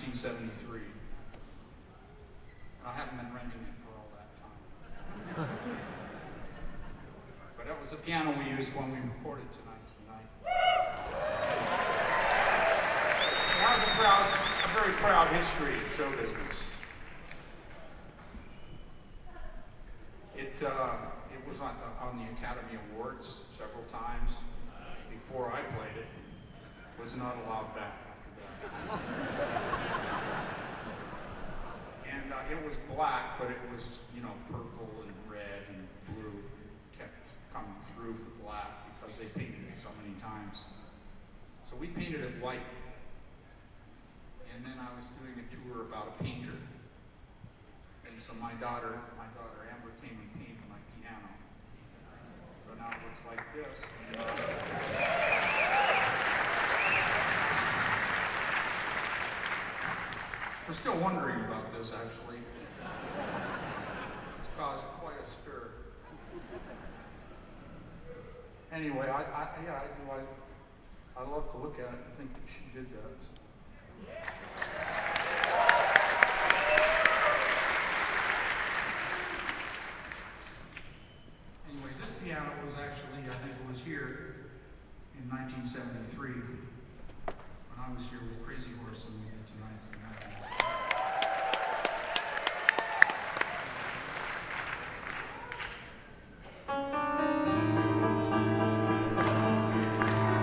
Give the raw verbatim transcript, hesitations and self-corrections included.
nineteen seventy-three. And I haven't been renting it for all that time. But that was the piano we used when we recorded Tonight's the Night. It has a proud, a very proud history of show business. It, uh, it was on the, on the Academy Awards several times before I played it. It was not allowed back after that. And uh, it was black, but it was, you know, purple and red and blue. Kept coming through the black because they painted it so many times. So we painted it white. And then I was doing a tour about a painter. And so my daughter, my daughter Amber came and painted my piano. So now it looks like this. And, uh, we're still wondering about this, actually. It's caused quite a stir. Anyway, I, I yeah, I do. I, I love to look at it and think that she did that. So. Anyway, this piano was actually, I think it was here in nineteen seventy-three when I was here with Crazy Horse and we did Tonight's the Night.